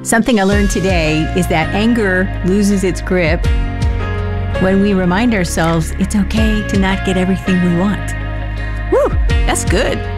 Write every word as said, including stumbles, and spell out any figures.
Something I learned today is that anger loses its grip when we remind ourselves it's okay to not get everything we want. Whew, that's good.